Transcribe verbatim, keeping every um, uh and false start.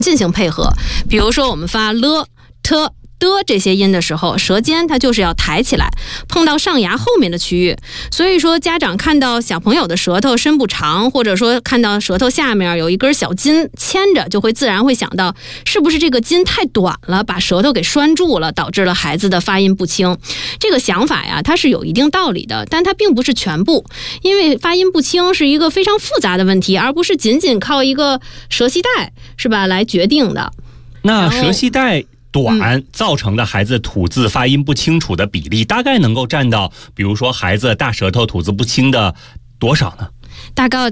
进行配合。比如说我们发了、t、的这些音的时候，舌尖它就是要抬起来，碰到上牙后面的区域。所以说家长看到小朋友的舌头伸不长，或者说看到舌头下面有一根小筋牵着，就会自然会想到是不是这个筋太短了，把舌头给拴住了，导致了孩子的发音不清。这个想法呀，它是有一定道理的，但它并不是全部，因为发音不清是一个非常复杂的问题，而不是仅仅靠一个舌系带是吧来决定的。 那舌系带短造成的孩子吐字发音不清楚的比例大概能够占到比如说孩子大舌头吐字不清的多少呢？ 大概